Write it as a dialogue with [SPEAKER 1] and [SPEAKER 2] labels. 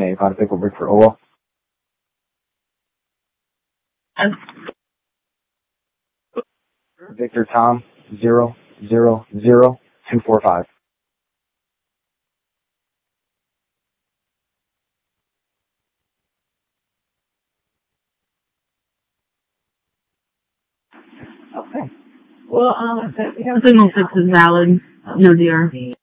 [SPEAKER 1] 85 Picklebrick for Ola. Victor Tom 000245.
[SPEAKER 2] Okay. Well, signal 6 is valid. No DR.